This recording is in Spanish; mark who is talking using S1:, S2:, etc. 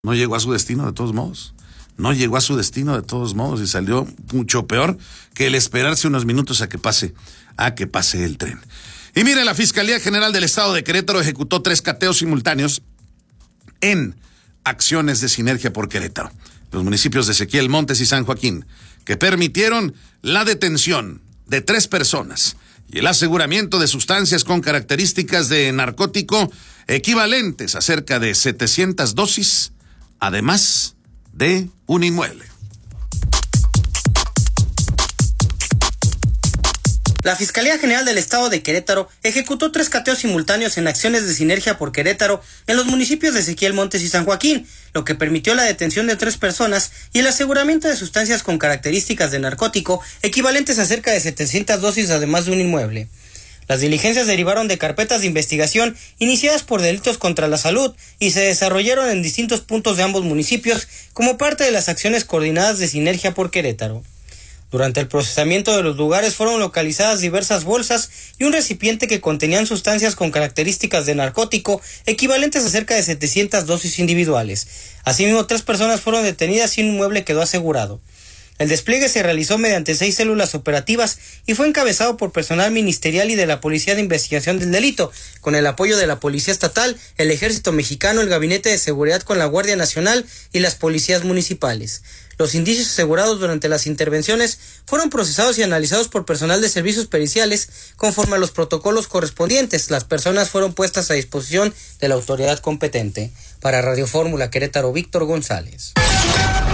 S1: No llegó a su destino de todos modos. No llegó a su destino de todos modos y salió mucho peor que el esperarse unos minutos a que pase el tren. Y mire, la Fiscalía General del Estado de Querétaro ejecutó 3 cateos simultáneos en acciones de Sinergia por Querétaro, los municipios de Ezequiel Montes y San Joaquín, que permitieron la detención de 3 personas y el aseguramiento de sustancias con características de narcótico equivalentes a cerca de 700 dosis, además de un inmueble.
S2: La Fiscalía General del Estado de Querétaro ejecutó 3 cateos simultáneos en acciones de Sinergia por Querétaro en los municipios de Ezequiel Montes y San Joaquín, lo que permitió la detención de 3 personas y el aseguramiento de sustancias con características de narcótico equivalentes a cerca de 700 dosis, además de un inmueble. Las diligencias derivaron de carpetas de investigación iniciadas por delitos contra la salud y se desarrollaron en distintos puntos de ambos municipios como parte de las acciones coordinadas de Sinergia por Querétaro. Durante el procesamiento de los lugares fueron localizadas diversas bolsas y un recipiente que contenían sustancias con características de narcótico equivalentes a cerca de 700 dosis individuales. Asimismo, 3 personas fueron detenidas y un inmueble quedó asegurado. El despliegue se realizó mediante 6 células operativas y fue encabezado por personal ministerial y de la Policía de Investigación del Delito, con el apoyo de la Policía Estatal, el Ejército Mexicano, el Gabinete de Seguridad con la Guardia Nacional y las policías municipales. Los indicios asegurados durante las intervenciones fueron procesados y analizados por personal de servicios periciales conforme a los protocolos correspondientes. Las personas fueron puestas a disposición de la autoridad competente. Para Radio Fórmula Querétaro, Víctor González.